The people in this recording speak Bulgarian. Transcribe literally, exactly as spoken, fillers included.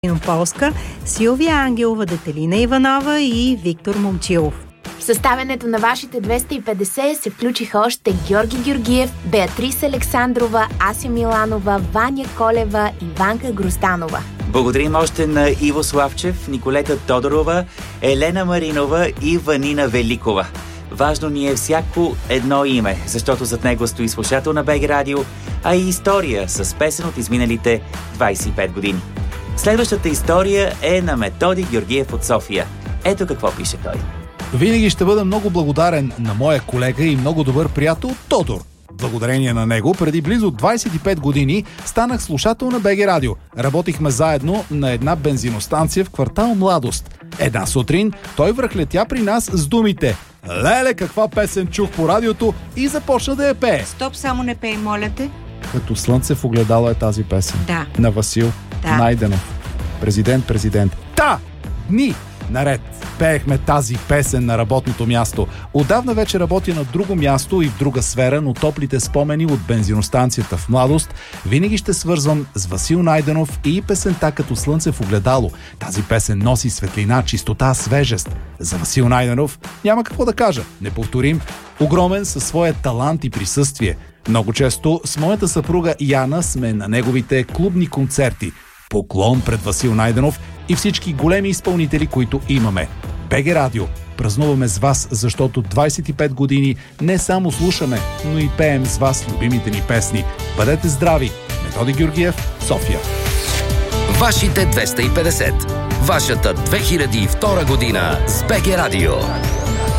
Полска, Силвия Ангелова, Детелина Иванова и Виктор Момчилов. В съставянето на вашите двеста и петдесет се включиха още Георги Георгиев, Беатриса Александрова, Ася Миланова, Ваня Колева и Ванка Грозданова. Благодарим още на Иво Славчев, Николета Тодорова, Елена Маринова и Ванина Великова. Важно ни е всяко едно име, защото зад него стои слушател на БГ Радио, а и история с песен от изминалите двайсет и пет години. Следващата история е на Методи Георгиев от София. Ето какво пише той. Винаги ще бъда много благодарен на моя колега и много добър приятел Тодор. Благодарение на него, преди близо двайсет и пет години станах слушател на БГ Радио. Работихме заедно на една бензиностанция в квартал Младост. Една сутрин той връхлетя при нас с думите: "Леле, каква песен чух по радиото", и започна да я пее. Стоп, само не пей, моля те. Като слънце в огледало е тази песен. Да. На Васил Да. Найденов. Президент, президент. Та! Дни наред пеехме тази песен на работното място. Отдавна вече работя на друго място и в друга сфера, но топлите спомени от бензиностанцията в Младост винаги ще свързвам с Васил Найденов и песента "Като слънце в огледало". Тази песен носи светлина, чистота, свежест. За Васил Найденов няма какво да кажа. Неповторим, огромен със своя талант и присъствие. Много често с моята съпруга Яна сме на неговите клубни концерти. Поклон пред Васил Найденов и всички големи изпълнители, които имаме. БГ Радио. Празнуваме с вас, защото двайсет и пет години не само слушаме, но и пеем с вас любимите ни песни. Бъдете здрави! Методи Георгиев, София. Вашите двеста и петдесет. Вашата две хиляди и втора година с БГ Радио.